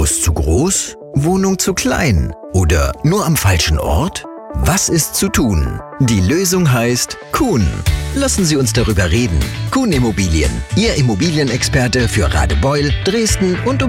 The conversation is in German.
Haus zu groß? Wohnung zu klein? Oder nur am falschen Ort? Was ist zu tun? Die Lösung heißt Kuhn. Lassen Sie uns darüber reden. Kuhn Immobilien, Ihr Immobilienexperte für Radebeul, Dresden und